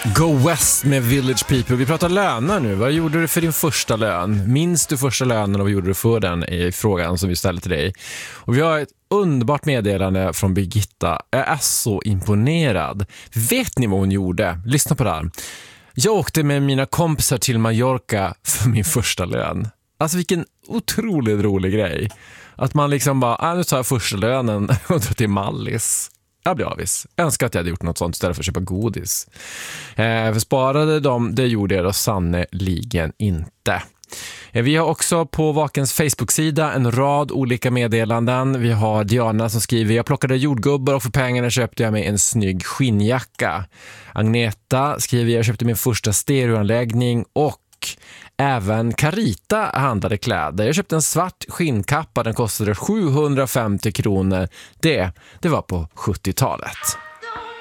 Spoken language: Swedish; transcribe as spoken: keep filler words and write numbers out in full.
Go West med Village People. Vi pratar löner nu. Vad gjorde du för din första lön? Minns du första lönen och vad gjorde du för den i frågan som vi ställde till dig? Och vi har ett underbart meddelande från Birgitta. Jag är så imponerad. Vet ni vad hon gjorde? Lyssna på det här. Jag åkte med mina kompisar till Mallorca för min första lön. Alltså vilken otroligt rolig grej. Att man liksom bara, ah, nu tar jag första lönen och drar till Mallis. Jag blir avis. Jag önskar att jag hade gjort något sånt istället för att köpa godis. Eh, för sparade de, det gjorde jag då sannoliken inte. Eh, vi har också på Vakens Facebook-sida en rad olika meddelanden. Vi har Diana som skriver: jag plockade jordgubbar och för pengarna köpte jag mig en snygg skinnjacka. Agneta skriver: jag köpte min första stereoanläggning. Och även Carita handlade kläder. Jag köpte en svart skinnkappa. Den kostade sjuhundrafemtio kronor. Det, det var på sjuttiotalet.